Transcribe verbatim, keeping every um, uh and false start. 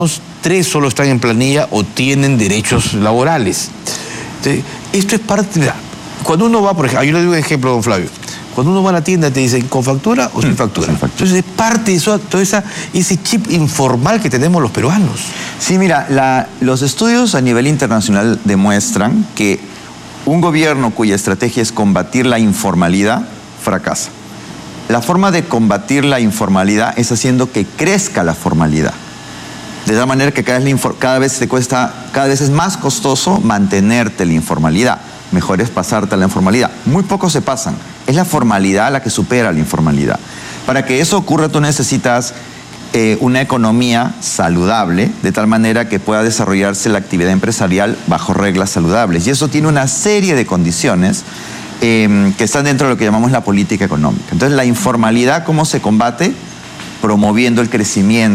tres solo están en planilla o tienen derechos laborales. Entonces, esto es parte de... Cuando uno va, por ejemplo, yo le doy un ejemplo, don Flavio. Cuando uno va a la tienda te dicen ¿con factura o sin factura? Sin factura. Entonces es parte de eso, todo esa, ese chip informal que tenemos los peruanos. Sí, mira, la, los estudios a nivel internacional demuestran que un gobierno cuya estrategia es combatir la informalidad fracasa. La forma de combatir la informalidad es haciendo que crezca la formalidad. De tal manera que cada vez, la, cada vez te cuesta, cada vez es más costoso mantenerte la informalidad. Mejor es pasarte a la informalidad. Muy pocos se pasan. Es la formalidad la que supera la informalidad. Para que eso ocurra, tú necesitas eh, una economía saludable, de tal manera que pueda desarrollarse la actividad empresarial bajo reglas saludables. Y eso tiene una serie de condiciones eh, que están dentro de lo que llamamos la política económica. Entonces, la informalidad, ¿cómo se combate? Promoviendo el crecimiento